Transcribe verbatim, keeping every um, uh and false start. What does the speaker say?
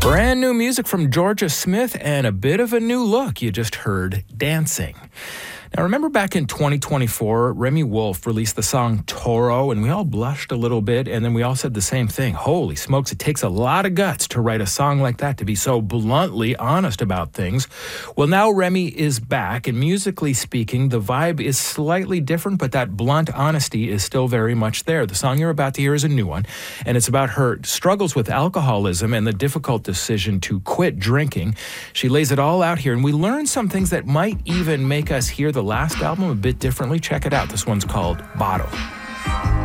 Brand new music from Georgia Smith and a bit of a new look. You just heard Dancing. Now, remember back in twenty twenty-four, Remi Wolf released the song Toro, and we all blushed a little bit, and then we all said the same thing. Holy smokes, it takes a lot of guts to write a song like that, to be so bluntly honest about things. Well, now Remi is back, and musically speaking, the vibe is slightly different, but that blunt honesty is still very much there. The song you're about to hear is a new one, and it's about her struggles with alcoholism and the difficult decision to quit drinking. She lays it all out here, and we learn some things that might even make us hear the last album a bit differently. Check it out. This one's called Bottle.